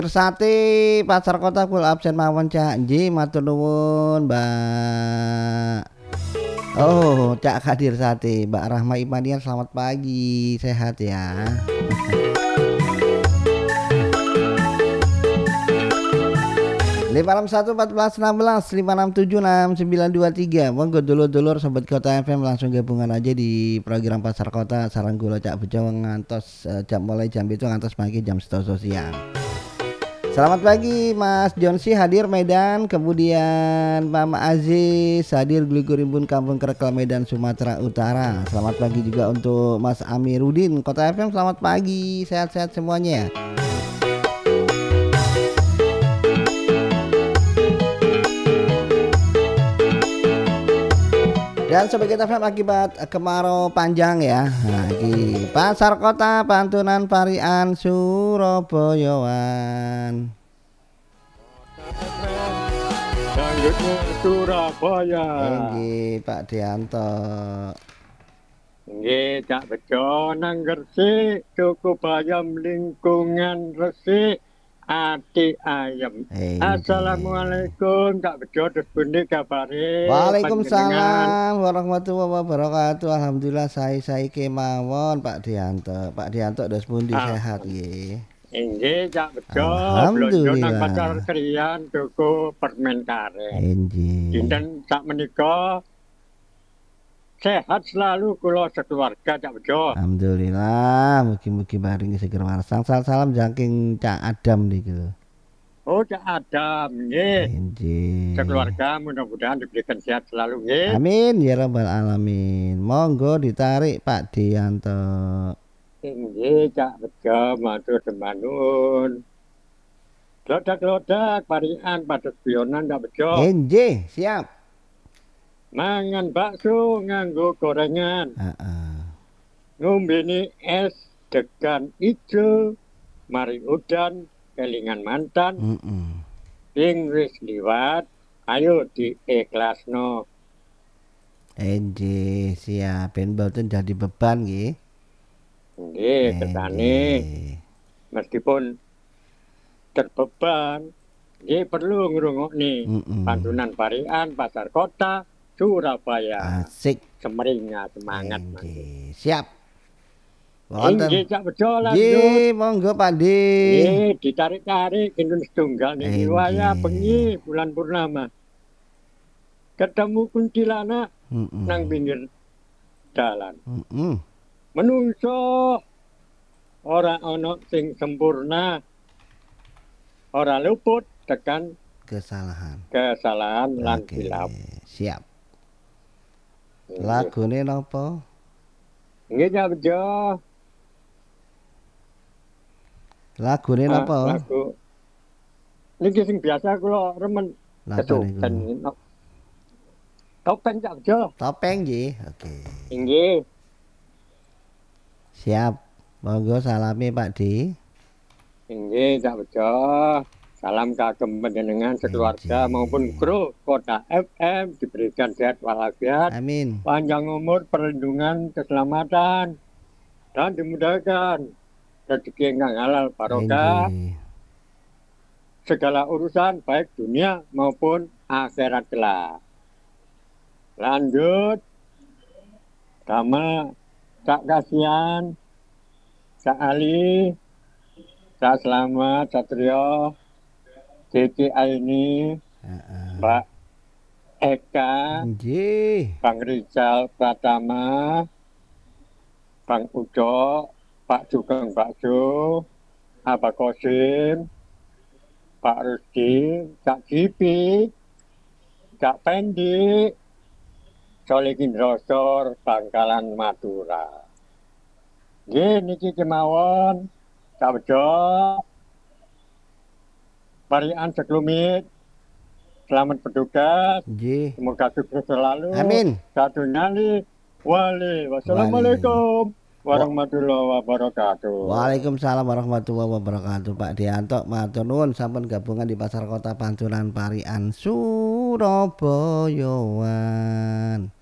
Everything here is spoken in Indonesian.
Sate Pasar Kota kula absen mawon Cak. Nggih matur nuwun Mbak. Oh, Cak Kadir Sate, Mbak Rahma Imanian selamat pagi, sehat ya. 561 14 16 5676 monggo dulur-dulur sobat Kota FM langsung gabungan aja di program Pasar Kota sarang gula Cak Bejo ngantos jam mulai jam itu ngantos pagi jam 12 siang. Selamat pagi Mas Jonsi hadir Medan, kemudian Mama Aziz hadir Gligurimbun Kampung Kerekel Medan Sumatera Utara. Selamat pagi juga untuk Mas Amiruddin Kota FM, selamat pagi, sehat-sehat semuanya ya. Dan Sobat Kita FM akibat kemarau panjang ya. Nah, di Pasar Kota Pantunan Parian Surabayaan. Lanjutnya Surabaya. Nggih, Pak Dianto. Nggih, Cak Bejo nang Gresik, cukup ayam lingkungan Resik. Ati ayam. Assalamualaikum Kak Bejo, terus pundi kabare? Waalaikumsalam warahmatullahi wabarakatuh. Alhamdulillah saya kemawon Pak Dianto. Pak Dianto terus pundi sehat nggih. Nggih Kak Bejo, alhamdulillah. Nang Pasar Krian tuku permen karet. Nggih. Dinten sak menika sehat selalu kula sekeluarga Cak Bejo. Alhamdulillah, mugi-mugi maringi seger warsang. Salam jangking Cak Adam niku. Oh, Cak Adam nggih. Nggih. Sekeluarga mudah-mudahan diberikan sehat selalu nggih. Amin ya rabbal alamin. Monggo ditarik Pak Dianto. Nggih Cak Bejo matur semanun. Lodak-lodak parian pados bionan Cak Bejo. Nggih, siap. Mangan bakso nganggo gorengan. Ngombeni es degan ijo, mari udan kelingan mantan. Sing wis liwat, ayo diikhlasno. Nggih, siap. Ben mboten jadi beban nggih. Nggih, ketane. Meskipun terbeban, nggih perlu ngrungokne Pantunan Parian Pasar Kota Surabaya. Asik. Semeringa semangat. Siap. Nggih Cak Bejo lanjut. Nggih, monggo Pak Di. Nggih, ditarik-tarik kinten setunggal niki waya bengi bulan purnama. Ketemu kuntilanak nang pinggir dalan. Menungso ora ana sing sempurna. Ora luput tekan kesalahan lan hilaf. Siap. Lagune napa? Nggih Cak Bejo. Lagune napa? Lagu niki sing biasa kula remen kesupen. Topeng Cak Bejo. Topeng nggih. Oke. Nggih. Siap. Monggo salami Pak Di. Nggih Cak Bejo. Salam kagem panjenengan sekeluarga maupun kru Kota FM diberikan sehat walafiat. Amin. Panjang umur, perlindungan, keselamatan dan dimudahkan rezeki ingkang halal barokah. Segala urusan baik dunia maupun akhirat kelak. Lanjut. Sama Cak Kasian, Cak Ali, Cak Selamat, Satrio, Titi Aini, Mbak Eka, Bang Rizal Pratama, Bang Udo, Pak Sugeng Bakso, Abah Kosim, Pak Rusdi, Cak Gipi, Cak Pendi, Solikin Rosor, Bangkalan Madura. Nggih niki kemawon Cak Bejo. Parian sekelumit. Selamat bertugas. Semoga sukses selalu. Amin. Satu nyali. Wassalamualaikum warahmatullahi wabarakatuh. Waalaikumsalam warahmatullahi wabarakatuh. Pak Dianto matur nuwun sampun gabungan di Pasar Kota Pantunan Parian Surabayaan.